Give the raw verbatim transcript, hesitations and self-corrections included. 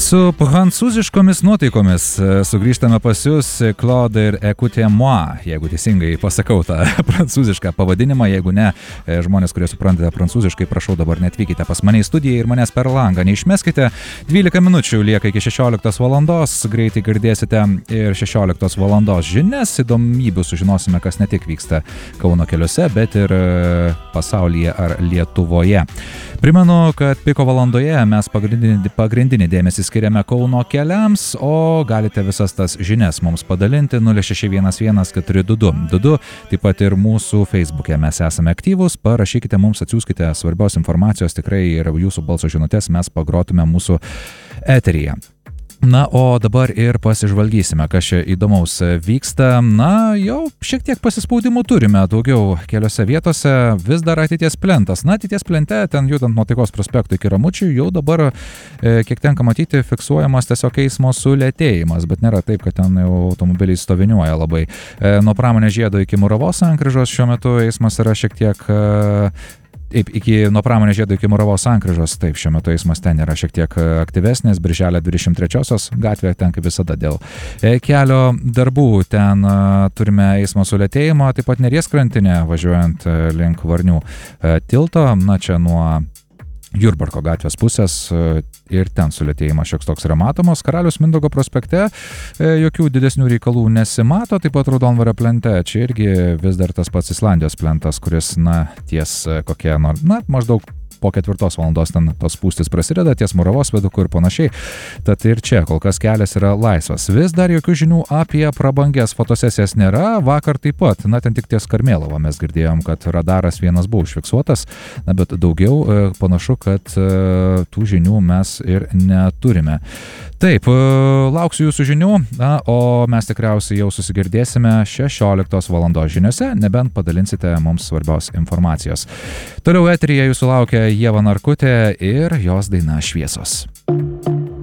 Su prancūziškomis nuotaikomis sugrįžtame pas jūs, Claude ir Écoutez-moi, jeigu teisingai pasakau tą prancūzišką pavadinimą, jeigu ne, žmonės, kurie suprantate prancūziškai, prašau dabar netvykite pas mane į studiją ir manęs per langą neišmeskite. dvylika minučių lieka iki šešioliktos valandos, greitai girdėsite ir šešioliktos valandos žinias, įdomybių sužinosime, kas ne tik vyksta Kauno keliuose, bet ir pasaulyje ar Lietuvoje. Primenu, kad piko valandoje mes pagrindinį, pagrindinį dėmesį skiriame Kauno keliams, o galite visas tas žinias mums padalinti nulis šeši vienas vienas keturi du du du du, taip pat ir mūsų Facebook'e mes esame aktyvūs, parašykite mums, atsiųskite svarbios informacijos, tikrai ir jūsų balso žinutės mes pagrotume mūsų eteryje. Na, o dabar ir pasižvalgysime, kas čia įdomaus vyksta. Na, jau šiek tiek pasispaudimų turime, daugiau keliose vietose, vis dar ateities plentas. Na, ateities plente, ten judant nuo Taikos prospekto iki Ramučių, jau dabar, e, kiek tenka matyti, fiksuojamas tiesiog eismo sulėtėjimas, bet nėra taip, kad ten jau automobiliai stoviniuoja labai. E, nuo Pramonės žiedo iki Muravos sankryžos šiuo metu eismas yra šiek tiek... E, Taip, iki nuo Pramonės žiedo iki Muravos sankryžos, taip, šiuo metu eismas ten yra šiek tiek aktyvesnis, Birželio dvidešimt trečiosios gatvė, ten kaip visada dėl kelio darbų, ten turime eismo sulėtėjimą, taip pat Neries krantinė, važiuojant link Varnių tilto, na čia nuo Jurbarko gatvės pusės ir ten sulėtėjimas šioks toks yra matomas. Karaliaus Mindaugo prospekte jokių didesnių reikalų nesimato, taip pat Raudondvario plente, čia irgi vis dar tas pats Islandijos plentas, kuris, na, ties kokie, na, maždaug po ketvirtos valandos ten tos spūstis prasideda, ties Muravos viaduku ir panašiai. Tad ir čia kol kas kelias yra laisvas. Vis dar jokių žinių apie prabangias fotosesijas nėra. Vakar taip pat, na ten tik ties Karmėlava mes girdėjom, kad radaras vienas buvo užfiksuotas, na bet daugiau e, panašu, kad e, tų žinių mes ir neturime. Taip, e, lauksiu jūsų žinių, na, o mes tikriausiai jau susigirdėsime šešioliktos valandos žiniose, nebent padalinsite mums svarbios informacijos. Toliau eteryje jūsų laukia Ieva Narkutė ir jos daina Šviesos.